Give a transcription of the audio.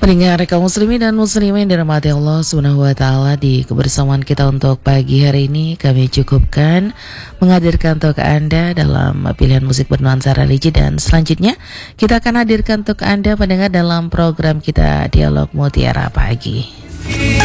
Pendengar kaum muslimin dan muslimin dirahmati Allah Subhanahu wa taala, di kebersamaan kita untuk pagi hari ini kami cukupkan menghadirkan untuk Anda dalam pilihan musik bernuansa religi, dan selanjutnya kita akan hadirkan untuk Anda pendengar dalam program kita Dialog Mutiara Pagi.